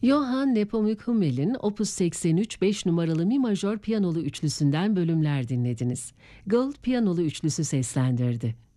Johann Nepomuk Hummel'in Opus 83 5 numaralı mi majör piyanolu üçlüsünden bölümler dinlediniz. Gold piyanolu üçlüsü seslendirdi.